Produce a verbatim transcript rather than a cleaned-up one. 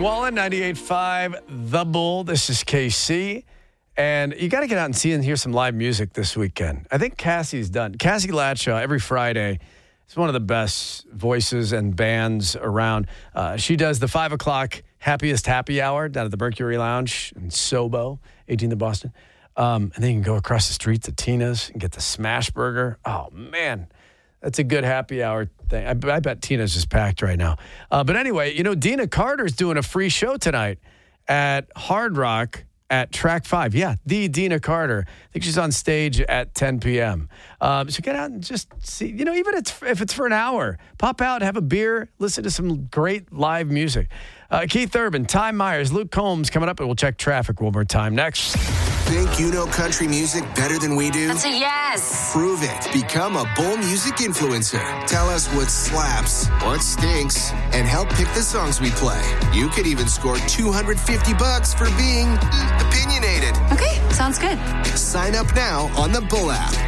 Wallen, ninety-eight point five, The Bull. This is K C. And you got to get out and see and hear some live music this weekend. I think Cassie's done. Cassie Latshaw, every Friday, is one of the best voices and bands around. Uh, she does the five o'clock Happiest Happy Hour down at the Mercury Lounge in Sobo, eighteenth of Boston. Um, and then you can go across the street to Tina's and get the Smash Burger. Oh, man. That's a good happy hour thing. I, I bet Tina's is packed right now. Uh, but anyway, you know, Dina Carter's doing a free show tonight at Hard Rock at Track five. Yeah, the Dina Carter. I think she's on stage at ten p.m. Um, so get out and just see, you know, even if it's, if it's for an hour, pop out, have a beer, listen to some great live music. Uh, Keith Urban, Ty Myers, Luke Combs coming up, and we'll check traffic one more time next. Think you know country music better than we do? That's a yes. Prove it. Become a Bull Music influencer. Tell us what slaps, what stinks, and help pick the songs we play. You could even score two hundred fifty bucks for being opinionated. Okay, sounds good. Sign up now on the Bull app.